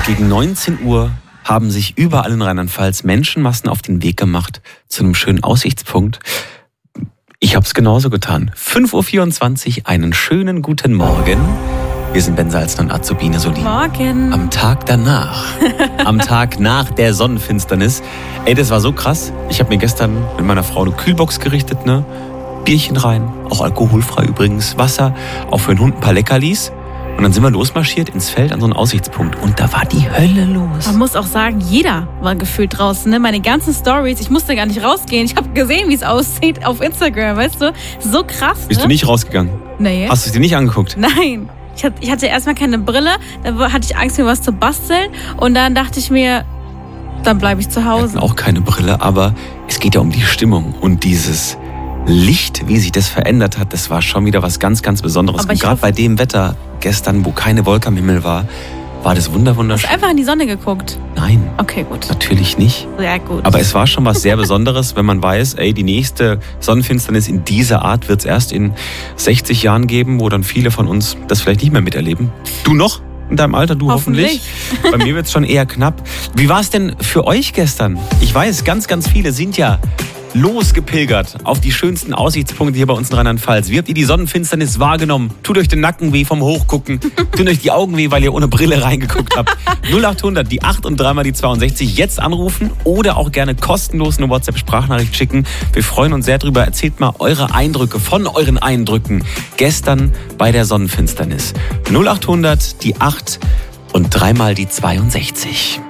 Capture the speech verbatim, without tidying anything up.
Gegen neunzehn Uhr haben sich überall in Rheinland-Pfalz Menschenmassen auf den Weg gemacht zu einem schönen Aussichtspunkt. Ich habe es genauso getan. fünf Uhr vierundzwanzig, einen schönen guten Morgen. Wir sind Ben Salzner und Azubine Solin. Morgen. Am Tag danach, am Tag nach der Sonnenfinsternis. Ey, das war so krass. Ich habe mir gestern mit meiner Frau eine Kühlbox gerichtet, ne? Bierchen rein, auch alkoholfrei übrigens, Wasser, auch für den Hund ein paar Leckerlis. Und dann sind wir losmarschiert ins Feld an so einen Aussichtspunkt. Und da war die Hölle los. Man muss auch sagen, jeder war gefühlt draußen. Ne? Meine ganzen Stories, ich musste gar nicht rausgehen. Ich habe gesehen, wie es aussieht auf Instagram, weißt du? So krass, ne? Bist du nicht rausgegangen? Nee. Hast du es dir nicht angeguckt? Nein. Ich hatte, ich hatte erstmal keine Brille, da hatte ich Angst, mir was zu basteln. Und dann dachte ich mir, dann bleibe ich zu Wir Hause. hatten auch keine Brille, aber es geht ja um die Stimmung. Und dieses Licht, wie sich das verändert hat, das war schon wieder was ganz, ganz Besonderes. Aber Und ich gerade hoffe- bei dem Wetter gestern, wo keine Wolke am Himmel war, war das Hast wunderwunderschön. du einfach in die Sonne geguckt? Nein, Okay, gut. natürlich nicht. Ja, gut. Aber es war schon was sehr Besonderes, wenn man weiß, ey, die nächste Sonnenfinsternis in dieser Art wird es erst in sechzig Jahren geben, wo dann viele von uns das vielleicht nicht mehr miterleben. Du noch? In deinem Alter, du hoffentlich. Hoffentlich. Bei mir wird es schon eher knapp. Wie war es denn für euch gestern? Ich weiß, ganz, ganz viele sind ja losgepilgert auf die schönsten Aussichtspunkte hier bei uns in Rheinland-Pfalz. Wie habt ihr die Sonnenfinsternis wahrgenommen? Tut euch den Nacken weh vom Hochgucken? Tut euch die Augen weh, weil ihr ohne Brille reingeguckt habt? null acht hundert, die acht und dreimal die zweiundsechzig. Jetzt anrufen oder auch gerne kostenlos eine WhatsApp-Sprachnachricht schicken. Wir freuen uns sehr drüber. Erzählt mal eure Eindrücke von euren Eindrücken gestern bei der Sonnenfinsternis. null acht hundert, die acht und dreimal die zweiundsechzig.